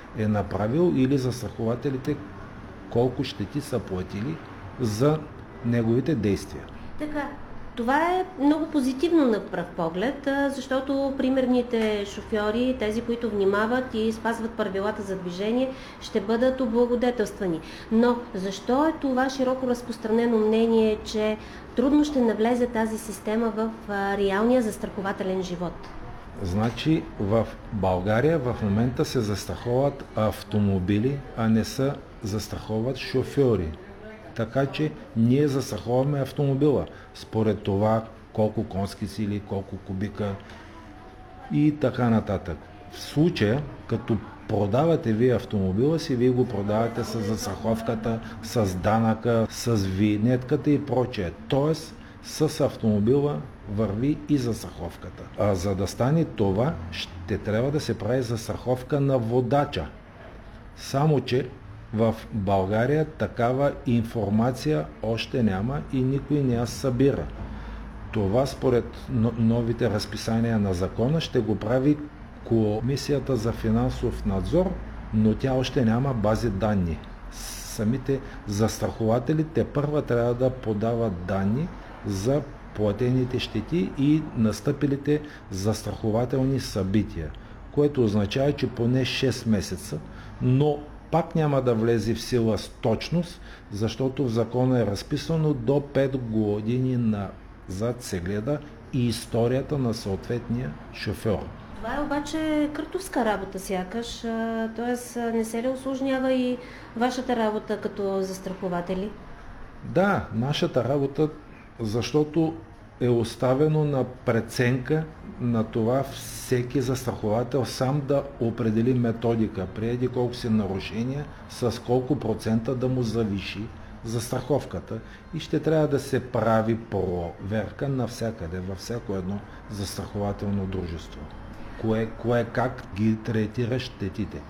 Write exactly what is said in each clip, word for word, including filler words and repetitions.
е направил или застрахователите колко щети са платили за неговите действия. Така, това е много позитивно на пръв поглед, защото примерните шофьори, тези, които внимават и спазват правилата за движение, ще бъдат облагодетелствани. Но защо е това широко разпространено мнение, че трудно ще навлезе тази система в реалния застрахователен живот? Значи в България в момента се застраховат автомобили, а не се застраховат шофьори. Така че ние застраховаме автомобила според това колко конски сили, колко кубика и така нататък. В случая, като продавате вие автомобила си, вие го продавате с застраховката, с данъка, с винетката и прочее. Тоест, с автомобила върви и застраховката. А за да стане това, ще трябва да се прави застраховка на водача. Само че в България такава информация още няма и никой не я събира. Това според новите разписания на закона ще го прави Комисията за финансов надзор, но тя още няма бази данни. Самите застрахователи те първа трябва да подават данни за платените щети и настъпилите застрахователни събития, което означава, че поне шест месеца, но пак няма да влезе в сила с точност, защото в закона е разписано до пет години назад се гледа и историята на съответния шофьор. Това е обаче къртовска работа сякаш, т.е. не се ли усложнява и вашата работа като застрахователи? Да, нашата работа, защото е оставено на преценка на това всеки застраховател сам да определи методика, преди колко си нарушения, с колко процента да му завиши застраховката и ще трябва да се прави проверка навсякъде, във всяко едно застрахователно дружество. Кое, кое как ги третира щетите.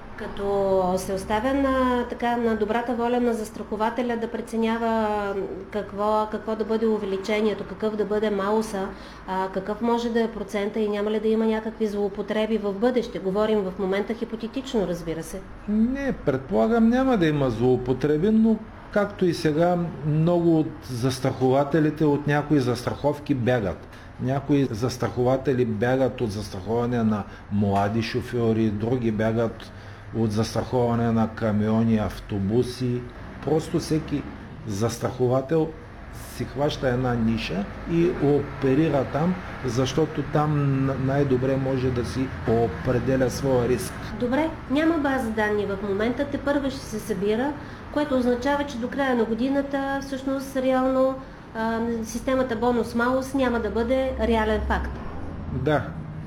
Като се оставя на, така, на добрата воля на застрахователя да преценява какво, какво да бъде увеличението, какъв да бъде малуса, а, какъв може да е процента и няма ли да има някакви злоупотреби в бъдеще. Говорим в момента хипотетично, разбира се. Не, предполагам няма да има злоупотреби, но както и сега много от застрахователите от някои застраховки бягат. Някои застрахователи бягат от застраховане на млади шофьори, други бягат от застраховане на камиони, автобуси. Просто всеки застраховател си хваща една ниша и оперира там, защото там най-добре може да си определя своя риск. Добре, няма база данни в момента, тепърва ще се събира, което означава, че до края на годината всъщност реално а, системата бонус-малус няма да бъде реален факт. Да,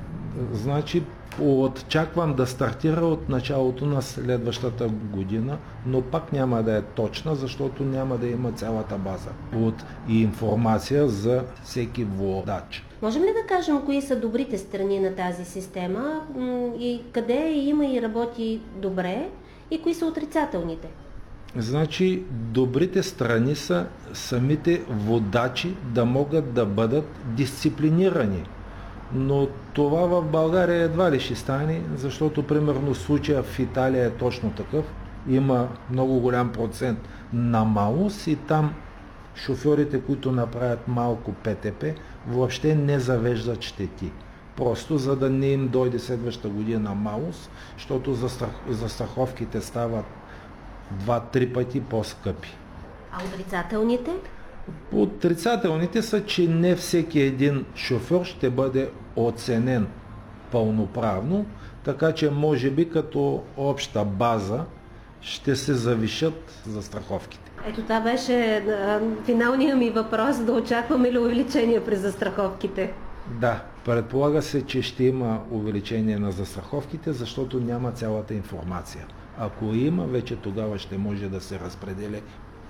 значи очаквам да стартира от началото на следващата година, но пак няма да е точна, защото няма да има цялата база от информация за всеки водач. Можем ли да кажем кои са добрите страни на тази система и къде има и работи добре и кои са отрицателните? Значи добрите страни са самите водачи да могат да бъдат дисциплинирани. Но това в България едва ли ще стане, защото примерно случая в Италия е точно такъв. Има много голям процент на малус и там шофьорите, които направят малко ПТП, въобще не завеждат щети. Просто за да не им дойде следващата година малус, защото застраховките стават два-три пъти по-скъпи. А отрицателните? Отрицателните са, че не всеки един шофьор ще бъде оценен пълноправно, така че може би като обща база ще се завишат застраховките. Ето това беше а, финалният ми въпрос, да очакваме ли увеличение при застраховките? Да, предполага се, че ще има увеличение на застраховките, защото няма цялата информация. Ако има, вече тогава ще може да се разпределя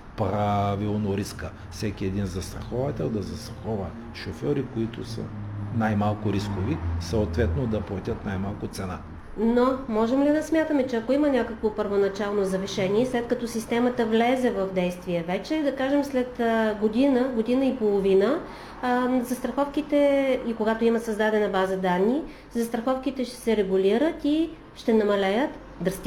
правилно риска. Всеки един застраховател да застрахова шофьори, които са най-малко рискови, съответно да платят най-малко цена. Но можем ли да смятаме, че ако има някакво първоначално завишение, след като системата влезе в действие вече, да кажем след година, година и половина, застраховките и когато има създадена база данни, застраховките ще се регулират и ще намалеят драстично